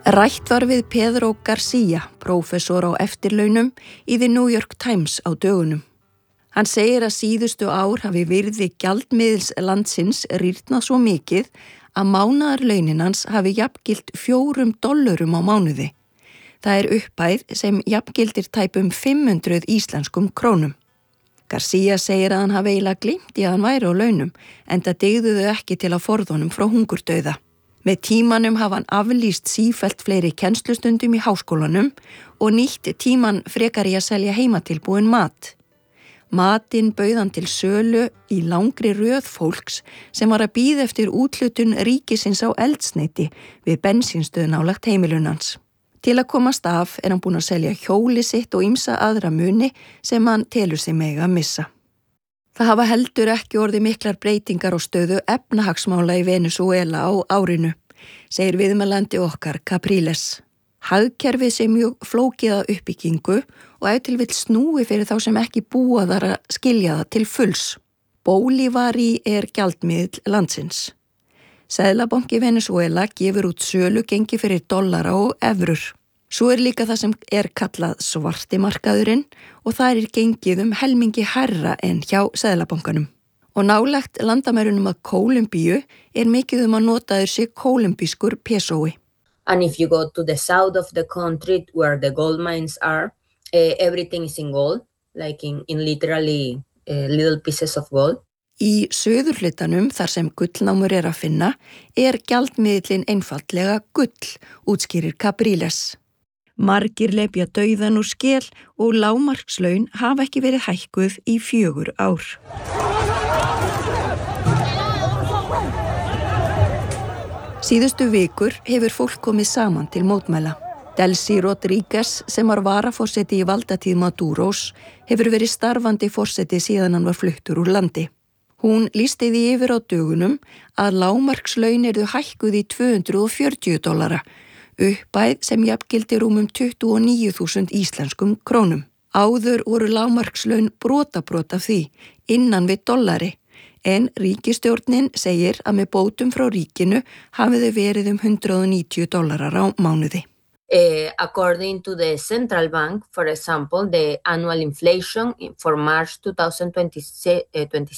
Rætt var við Pedro García, prófessor á eftirlaunum í The New York Times á dögunum. Hann segir að síðustu ár hafi virði gjaldmiðils landsins rýrnað svo mikið að mánaðarlaunin hans hafi jafngilt $4 á mánuði. Það er upphæð sem jafngildir tæpum 500 íslenskum krónum. García segir að hann hafi eiginlega gleymt í að hann væri á launum, enda dygðu þau ekki til að forða honum frá hungurdauða. Með tímanum hafa hann aflýst sífellt fleiri kennslustundum í háskólanum og nýtt tíman frekar í að selja heimatilbúinn mat. Matinn bauð hann til sölu í langri röð fólks sem var að bíða eftir úthlutun ríkisins á eldsneyti við bensínstöð nálægt heimilun hans. Til að komast af er hann búinn að selja hjóli sitt og ýmsa aðra muni sem hann telur sig mega að missa. Það hafa heldur ekki orðið miklar breytingar á stöðu efnahagsmála í Venezuela á árinu, segir viðmælandi okkar Capriles. Hagkerfið sé mjög flókið að uppbyggingu og ef til vill snúi fyrir þá sem ekki búa þar að skilja það til fulls. Bolívari er gjaldmiðill landsins. Seðlabanki Venezuela gefur út sölugengi fyrir dollara og evrur. Svo er líka það sem er kallað svartimarkaðurinn og það er gengið helmingi hærra en hjá Seðlabankanum. Og nálægt landamærunum að Kólumbíu er mikið að notaður sig kólumbískur pesói. And if you go to the south of the country where the gold mines are, everything is in gold, like in literally little pieces of gold. Í suðurhlutanum þar sem gullnámur er að finna er gjaldmiðillinn einfaldlega gull, útskýrir Capriles. Margir lepja dauðan úr skel og lágmarkslaun hafa ekki verið hækkuð í 4 ár. Síðustu vikur hefur fólk komið saman til mótmæla. Delcy Rodríguez, sem var varaforseti í valdatíð Maduros, hefur verið starfandi forseti síðan hann var fluttur úr landi. Hún lýsti því yfir á dögunum að lágmarkslaun yrðu hækkuð í $240, upphæð sem jafngildi rúmum 29.000 íslenskum krónum. Áður voru lágmarkslaun brotabrot af því innan við dollari, en ríkisstjórnin segir að með bótum frá ríkinu hafi þau verið $190 á mánuði. According to the central bank, for example, the annual inflation for March 2026